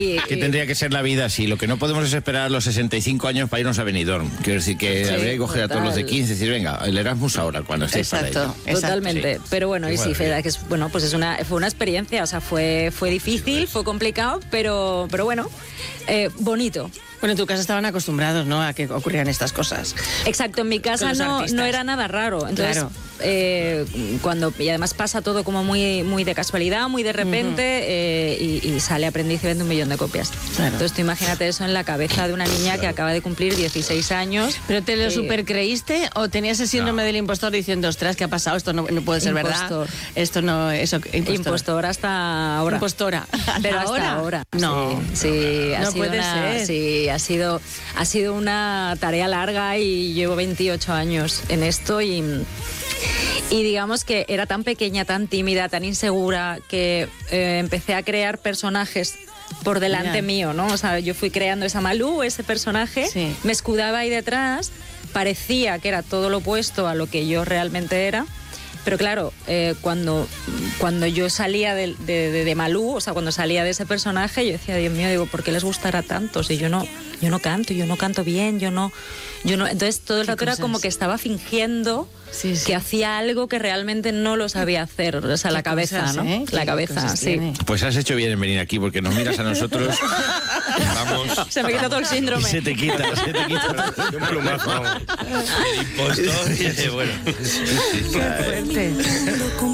Que tendría que ser la vida así. Lo que no podemos es esperar a los 65 años para irnos a Benidorm. Quiero decir que habría que coger a todos los de 15 y decir, venga, el Erasmus ahora, cuando estéis para ello. Totalmente. Sí. Pero bueno, y sí, que es, bueno, pues fue una experiencia. O sea, fue difícil, fue complicado, pero bueno, bonito. Bueno, en tu casa estaban acostumbrados, ¿no?, a que ocurrieran estas cosas. Exacto, en mi casa no era nada raro. Entonces, claro. Y además pasa todo como muy de casualidad, muy de repente, y sale Aprendiz y vende 1 millón de copias. Claro. Entonces tú imagínate eso en la cabeza de una niña que acaba de cumplir 16 años. ¿Pero te lo supercreíste o tenías ese síndrome del impostor diciendo, ostras, ¿qué ha pasado? Esto no puede ser impostor. Verdad. Esto no... Impostor hasta ahora. Impostora. Pero hasta ahora. No. Sí, no puede ser. Sí, ha sido una tarea larga y llevo 28 años en esto y digamos que era tan pequeña, tan tímida, tan insegura que empecé a crear personajes por delante mío, ¿no? O sea, yo fui creando esa Malú, ese personaje, me escudaba ahí detrás, parecía que era todo lo opuesto a lo que yo realmente era. Pero claro, cuando yo salía de Malú, o sea, cuando salía de ese personaje, yo decía, Dios mío, ¿por qué les gustará tanto? Si yo no canto bien, yo no. Entonces todo el rato era como que estaba fingiendo que hacía algo que realmente no lo sabía hacer. O sea, la cabeza, cosas, ¿no? La cabeza, sí. Pues has hecho bien en venir aquí, porque nos miras a nosotros. Vamos. Se me quita todo el síndrome. Y se te quita. Un plumazo. El impostor. Bueno. Qué fuerte.